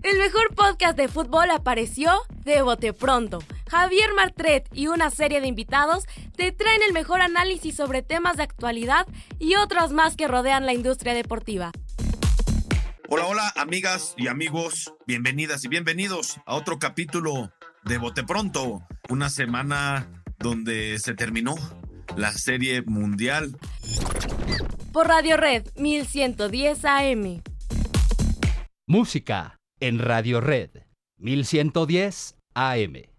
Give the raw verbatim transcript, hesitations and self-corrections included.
El mejor podcast de fútbol apareció de bote pronto. Javier Martret y una serie de invitados te traen el mejor análisis sobre temas de actualidad y otros más que rodean la industria deportiva. Hola, hola, amigas y amigos, bienvenidas y bienvenidos a otro capítulo de Bote Pronto, una semana donde se terminó la serie mundial. Por Radio Red mil ciento diez A M. Música en Radio Red mil ciento diez A M.